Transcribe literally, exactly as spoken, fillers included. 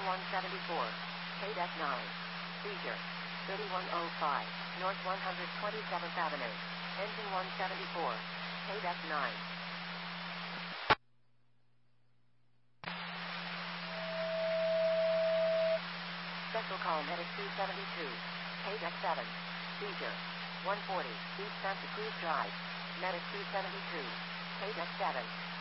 one seventy-four. K-Deck nine. Seizure. thirty-one oh five. North one hundred twenty-seventh Avenue. Engine one seventy-four. K-Deck nine. Special call Medic two seventy-two. K-Deck seven. Seizure. one forty. East Santa Cruz Drive. Medic two seventy-two. K-Deck seven.